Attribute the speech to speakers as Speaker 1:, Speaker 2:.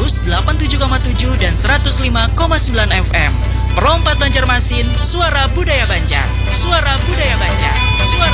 Speaker 1: Terus 87,7 dan 105,9 FM. Pro 4 Banjarmasin, suara budaya Banjar. Suara budaya Banjar. Suara